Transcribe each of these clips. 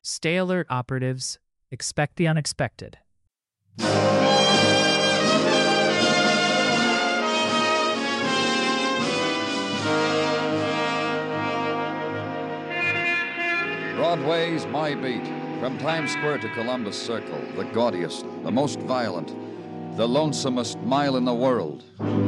Stay alert, operatives. Expect the unexpected. Broadway's My Beat. From Times Square to Columbus Circle, the gaudiest, the most violent, the lonesomest mile in the world.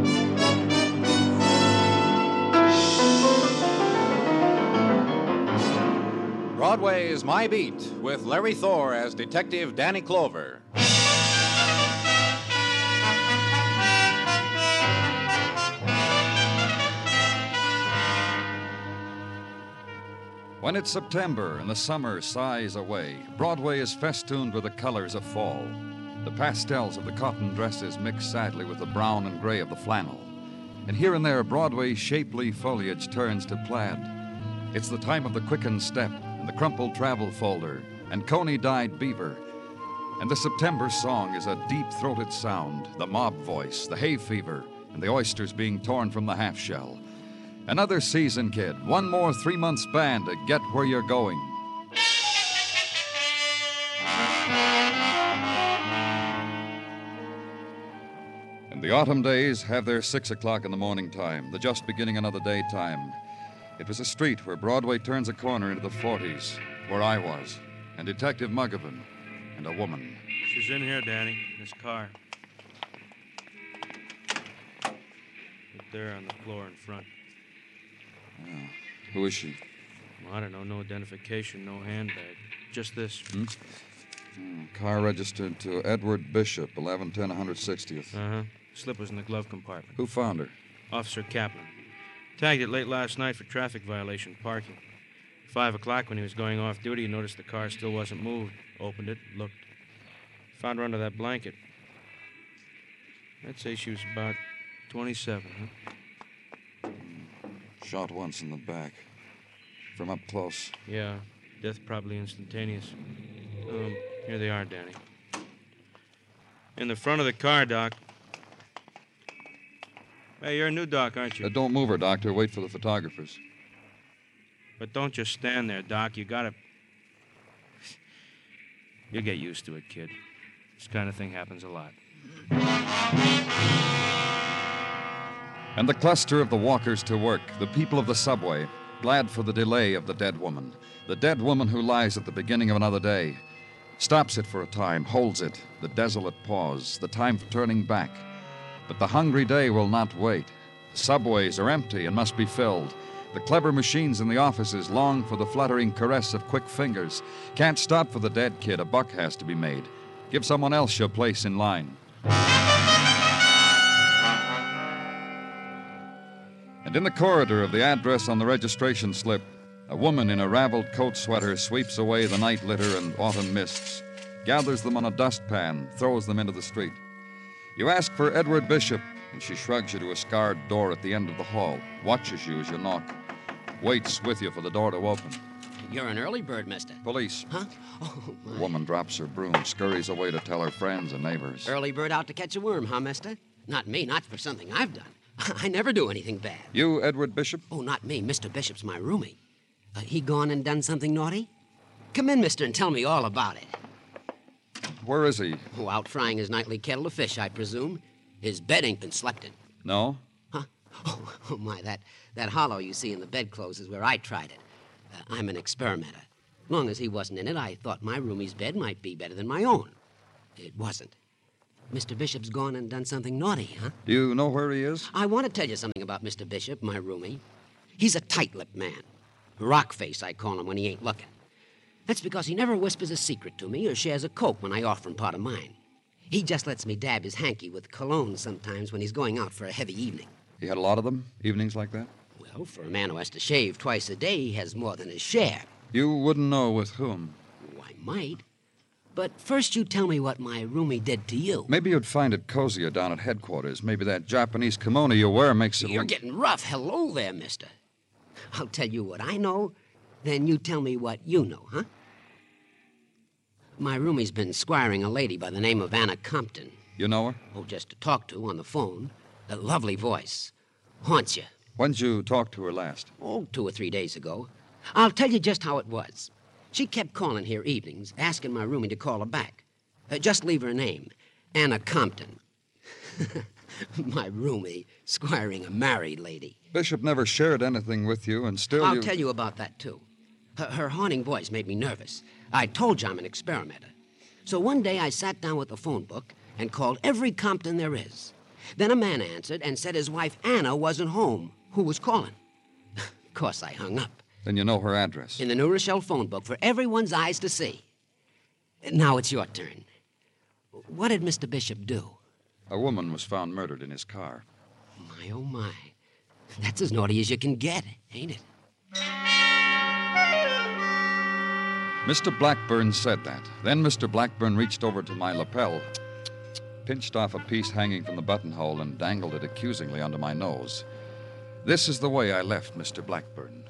Broadway's My Beat, with Larry Thor as Detective Danny Clover. When it's September and the summer sighs away, Broadway is festooned with the colors of fall. The pastels of the cotton dresses mix sadly with the brown and gray of the flannel. And here and there, Broadway's shapely foliage turns to plaid. It's the time of the quickened step and the crumpled travel folder and coney-dyed beaver. And the September song is a deep-throated sound, the mob voice, the hay fever, and the oysters being torn from the half-shell. Another season, kid. One more 3-month span to get where you're going. And the autumn days have their 6 o'clock in the morning time, the just beginning another day time. It was a street where Broadway turns a corner into the 40s, where I was, and Detective Muggavan, and a woman. She's in here, Danny, this car. Right there on the floor in front. Oh, who is she? Well, I don't know. No identification, no handbag. Just this. Car registered to Edward Bishop, 1110 160th. Uh-huh. Slip was in the glove compartment. Who found her? Officer Kaplan. Tagged it late last night for traffic violation parking. 5 o'clock when he was going off duty, he noticed the car still wasn't moved. Opened it, looked. Found her under that blanket. I'd say she was about 27, huh? Shot once in the back. From up close. Yeah, death probably instantaneous. Here they are, Danny. In the front of the car, Doc. Hey, you're a new doc, aren't you? Don't move her, Doctor. Wait for the photographers. But don't just stand there, Doc. You gotta... You'll get used to it, kid. This kind of thing happens a lot. And the cluster of the walkers to work, the people of the subway, glad for the delay of the dead woman who lies at the beginning of another day, stops it for a time, holds it, the desolate pause, the time for turning back. But the hungry day will not wait. Subways are empty and must be filled. The clever machines in the offices long for the fluttering caress of quick fingers. Can't stop for the dead kid. A buck has to be made. Give someone else your place in line. And in the corridor of the address on the registration slip, a woman in a raveled coat sweater sweeps away the night litter and autumn mists, gathers them on a dustpan, throws them into the street. You ask for Edward Bishop, and she shrugs you to a scarred door at the end of the hall, watches you as you knock, waits with you for the door to open. You're an early bird, mister. Police. Huh? Oh, my. The woman drops her broom, scurries away to tell her friends and neighbors. Early bird out to catch a worm, huh, mister? Not me, not for something I've done. I never do anything bad. You, Edward Bishop? Oh, not me. Mr. Bishop's my roomie. He gone and done something naughty? Come in, mister, and tell me all about it. Where is he? Oh, out frying his nightly kettle of fish, I presume. His bed ain't been slept in. No? Huh? Oh, my, that hollow you see in the bedclothes is where I tried it. I'm an experimenter. Long as he wasn't in it, I thought my roomie's bed might be better than my own. It wasn't. Mr. Bishop's gone and done something naughty, huh? Do you know where he is? I want to tell you something about Mr. Bishop, my roomie. He's a tight-lipped man. Rock face, I call him when he ain't looking. That's because he never whispers a secret to me or shares a Coke when I offer him part of mine. He just lets me dab his hanky with cologne sometimes when he's going out for a heavy evening. He had a lot of them, evenings like that? Well, for a man who has to shave twice a day, he has more than his share. You wouldn't know with whom? Oh, I might. But first you tell me what my roomie did to you. Maybe you'd find it cozier down at headquarters. Maybe that Japanese kimono you wear makes it... You're getting rough. Hello there, mister. I'll tell you what I know, then you tell me what you know, huh? My roomie's been squiring a lady by the name of Anna Compton. You know her? Oh, just to talk to on the phone. A lovely voice. Haunts you. When'd you talk to her last? Oh, 2 or 3 days ago. I'll tell you just how it was. She kept calling here evenings, asking my roomie to call her back. Just leave her name, Anna Compton. My roomie squiring a married lady. Bishop never shared anything with you, and still I'll tell you about that, too. Her haunting voice made me nervous. I told you I'm an experimenter. So one day I sat down with the phone book and called every Compton there is. Then a man answered and said his wife Anna wasn't home. Who was calling? Of course, I hung up. Then you know her address. In the New Rochelle phone book for everyone's eyes to see. Now it's your turn. What did Mr. Bishop do? A woman was found murdered in his car. My, oh, my. That's as naughty as you can get, ain't it? Mr. Blackburn said that. Then Mr. Blackburn reached over to my lapel, pinched off a piece hanging from the buttonhole, and dangled it accusingly under my nose. This is the way I left Mr. Blackburn.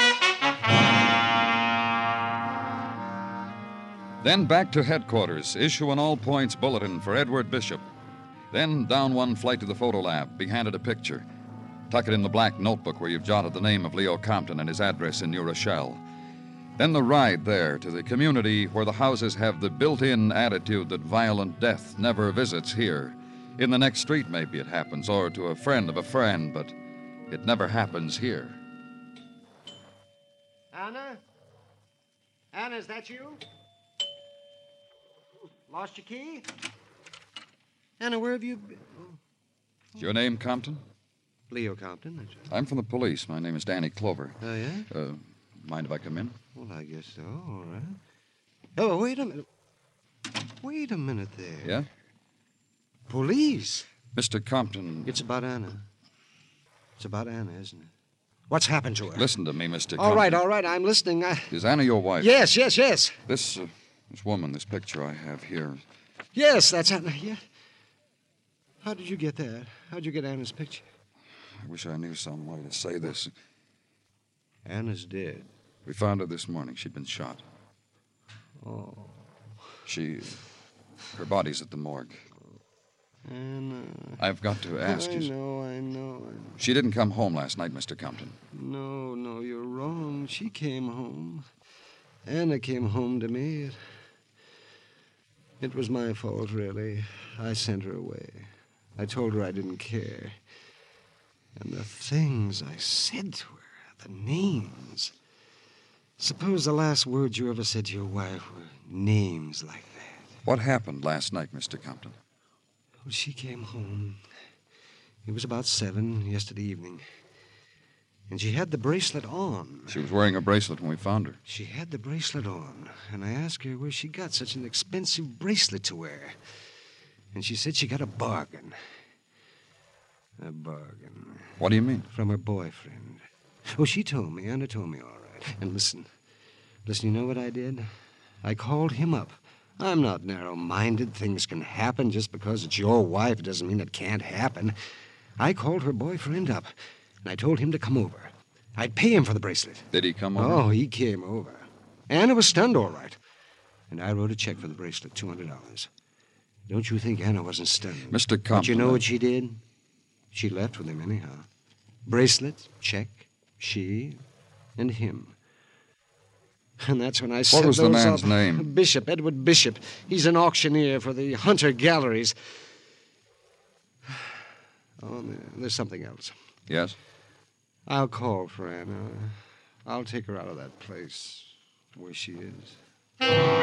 Then back to headquarters, issue an all-points bulletin for Edward Bishop. Then down one flight to the photo lab, be handed a picture. Tuck it in the black notebook where you've jotted the name of Leo Compton and his address in New Rochelle. Then the ride there to the community where the houses have the built-in attitude that violent death never visits here. In the next street, maybe it happens, or to a friend of a friend, but it never happens here. Anna? Anna, is that you? Lost your key? Anna, where have you been? Is your name Compton? Leo Compton, that's right. I'm from the police. My name is Danny Clover. Oh, yeah? Mind if I come in? Well, I guess so. All right. Oh, wait a minute. Wait a minute there. Yeah? Police? Mr. Compton. It's about Anna. It's about Anna, isn't it? What's happened to her? Listen to me, Mr. All Compton. right, I'm listening. Is Anna your wife? Yes. This woman, this picture I have here. Yes, that's Anna, yeah. How did you get that? How'd you get Anna's picture? I wish I knew some way to say this. Anna's dead. We found her this morning. She'd been shot. Oh. Her body's at the morgue. Anna. I've got to ask you. I know. She didn't come home last night, Mr. Compton. No, you're wrong. She came home. Anna came home to me. It was my fault, really. I sent her away. I told her I didn't care. And the things I said to her, the names. Suppose the last words you ever said to your wife were names like that. What happened last night, Mr. Compton? Well, she came home. It was about 7 yesterday evening. And she had the bracelet on. She was wearing a bracelet when we found her. She had the bracelet on, and I asked her where she got such an expensive bracelet to wear. And she said she got a bargain. A bargain. What do you mean? From her boyfriend. Oh, she told me. Anna told me, all right. And listen, you know what I did? I called him up. I'm not narrow-minded. Things can happen. Just because it's your wife doesn't mean it can't happen. I called her boyfriend up, and I told him to come over. I'd pay him for the bracelet. Did he come over? Oh, he came over. Anna was stunned, all right. And I wrote a check for the bracelet, $200. Don't you think Anna wasn't stunned? Mr. Compton. But you know what she did? She left with him anyhow. Bracelet, check, she, and him. And that's when I set What was the those man's up. name? Bishop, Edward Bishop. He's an auctioneer for the Hunter Galleries. Oh, there's something else. Yes? I'll call for Anna. I'll take her out of that place where she is.